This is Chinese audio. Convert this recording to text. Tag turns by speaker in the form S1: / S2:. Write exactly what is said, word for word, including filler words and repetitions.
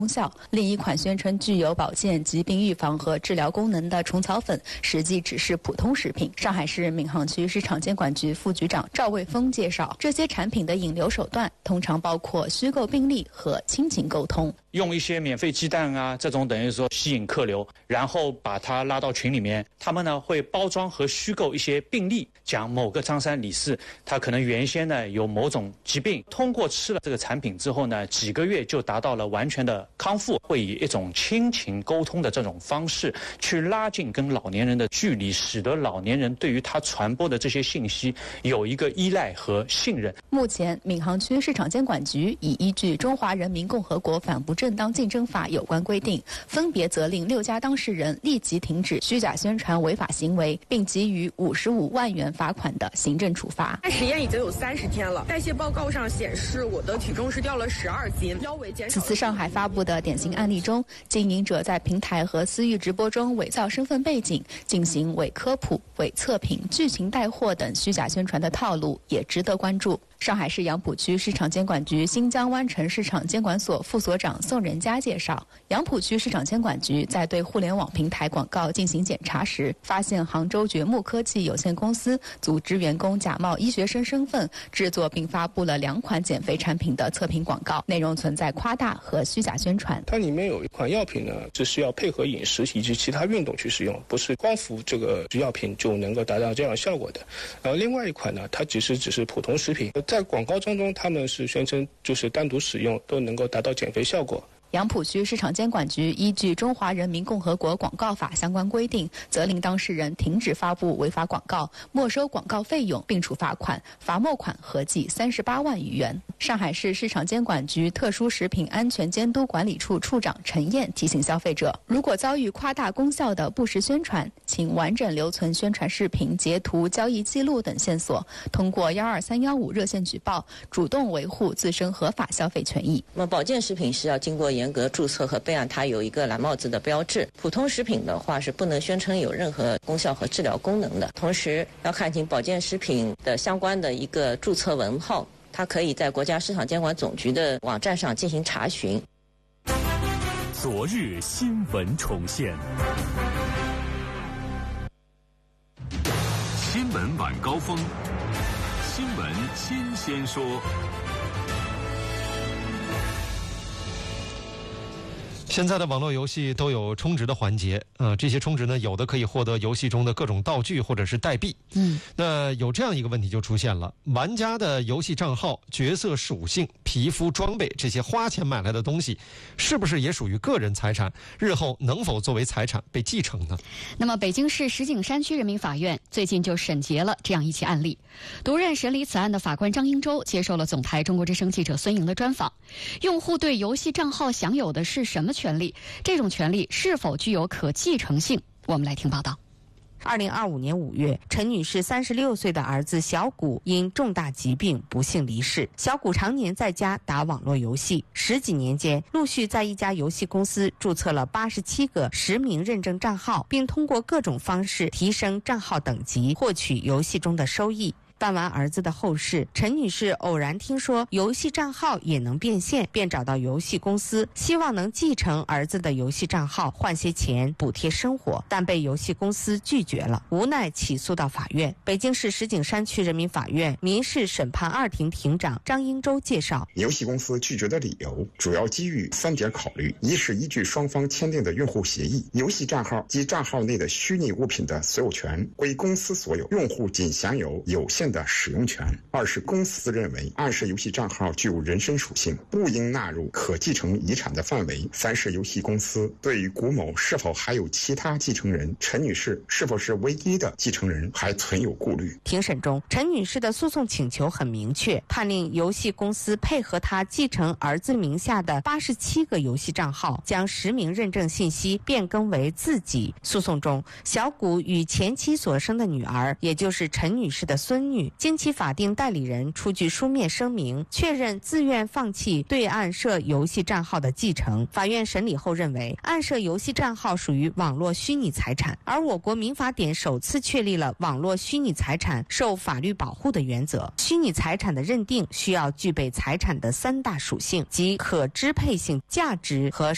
S1: 功效。另一款宣称具有保健、疾病预防和治疗功能的虫草粉，实际只是普通食品。上海市闵行区市场监管局副局长赵卫峰介绍，这些产品的引流手段通常包括虚构病例和亲情沟通，
S2: 用一些免费鸡蛋啊这种等于说吸引客流，然后把他拉到群里面，他们呢会包装和虚构一些病例，讲某个张三李四他可能原先呢有某种疾病，通过吃了这个产品之后呢，几个月就达到了完全的康复，会以一种亲情沟通的这种方式去拉近跟老年人的距离，使得老年人对于他传播的这些信息有一个依赖和信任。
S1: 目前闵行区市场监管局已依据《中华人民共和国反不正当竞争法》有关规定，分别责令六家当事人立即停止虚假宣传违法行为，并给予五十五万元罚款的行政处罚。
S3: 实验已经有三十天了，代谢报告上显示我的体重是掉了十二斤，腰围减少。
S1: 此次上海发布的典型案例中，经营者在平台和私域直播中伪造身份背景，进行伪科普、伪测评、剧情带货等虚假宣传的套路也值得关注。上海市杨浦区市场监管局新疆湾城市场监管所副所长宋仁佳介绍，杨浦区市场监管局在对互联网平台广告进行检查时，发现杭州掘木科技有限公司组织员工假冒医学生身份，制作并发布了两款减肥产品的测评广告，内容存在夸大和虚假宣传。
S4: 它里面有一款药品呢，是需要配合饮食以及其他运动去使用，不是光服这个药品就能够达到这样效果的。然后另外一款呢，它只是只是普通食品，在广告当中他们是宣称就是单独使用都能够达到减肥效果。
S1: 杨浦区市场监管局依据《中华人民共和国广告法》相关规定，责令当事人停止发布违法广告，没收广告费用，并处罚款，罚没款合计三十八万余元。上海市市场监管局特殊食品安全监督管理处处长陈燕提醒消费者，如果遭遇夸大功效的不实宣传，请完整留存宣传视频、截图、交易记录等线索，通过幺二三幺五热线举报，主动维护自身合法消费权益。
S5: 那么保健食品是要经过严格注册和备案，它有一个蓝帽子的标志。普通食品的话是不能宣称有任何功效和治疗功能的。同时要看清保健食品的相关的一个注册文号，它可以在国家市场监管总局的网站上进行查询。
S6: 昨日新闻重现，新闻晚高峰，新闻新鲜说。
S7: 现在的网络游戏都有充值的环节，呃，这些充值呢，有的可以获得游戏中的各种道具或者是代币。嗯，那有这样一个问题就出现了：玩家的游戏账号、角色属性、皮肤、装备这些花钱买来的东西，是不是也属于个人财产？日后能否作为财产被继承呢？
S8: 那么，北京市石景山区人民法院最近就审结了这样一起案例。独任审理此案的法官张英洲接受了总台中国之声记者孙莹的专访。用户对游戏账号享有的是什么权利？这种权利是否具有可继承性？我们来听报道。
S9: 二零二五年五月，陈女士三十六岁的儿子小谷因重大疾病不幸离世。小谷常年在家打网络游戏，十几年间陆续在一家游戏公司注册了八十七个实名认证账号，并通过各种方式提升账号等级，获取游戏中的收益。办完儿子的后事，陈女士偶然听说游戏账号也能变现，便找到游戏公司，希望能继承儿子的游戏账号，换些钱补贴生活，但被游戏公司拒绝了，无奈起诉到法院。北京市石景山区人民法院民事审判二庭庭长张英洲介绍，
S10: 游戏公司拒绝的理由主要基于三点考虑：一是依据双方签订的用户协议，游戏账号及账号内的虚拟物品的所有权归公司所有，用户仅享有有限的使用权；二是公司认为暗示游戏账号具有人身属性，不应纳入可继承遗产的范围；三是游戏公司对于古某是否还有其他继承人，陈女士是否是唯一的继承人还存有顾虑。
S9: 庭审中，陈女士的诉讼请求很明确，判令游戏公司配合她继承儿子名下的八十七个游戏账号，将实名认证信息变更为自己。诉讼中，小谷与前妻所生的女儿，也就是陈女士的孙女，经其法定代理人出具书面声明，确认自愿放弃对暗设游戏账号的继承。法院审理后认为，暗设游戏账号属于网络虚拟财产，而我国民法典首次确立了网络虚拟财产受法律保护的原则。虚拟财产的认定需要具备财产的三大属性，即可支配性、价值和